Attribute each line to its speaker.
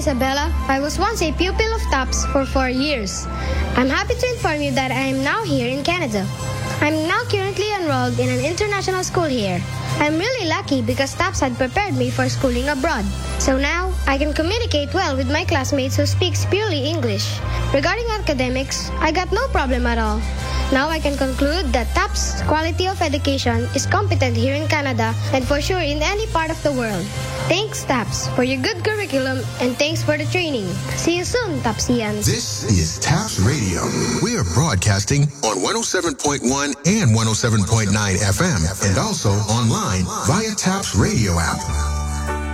Speaker 1: Isabella. I was once a pupil of TAPS for 4 years. I'm happy to inform you that I am now here in Canada. I'm now currently enrolled in an international school here. I'm really lucky because TAPS had prepared me for schooling abroad. So now, I can communicate well with my classmates who speak purely English. Regarding academics, I got no problem at all. Now I can conclude that TAPS quality of education is competent here in Canada and for sure in any part of the world. Thanks, TAPS, for your good curriculum and thanks for the training. See you soon, TAPSians.
Speaker 2: This is TAPS Radio. We are broadcasting on 107.1 and 107.9 FM and also online via TAPS Radio app.